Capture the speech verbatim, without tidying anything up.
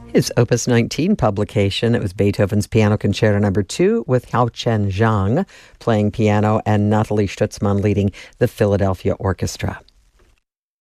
His Opus nineteen publication, it was Beethoven's Piano Concerto Number two with Haochen Zhang playing piano and Nathalie Stutzmann leading the Philadelphia Orchestra.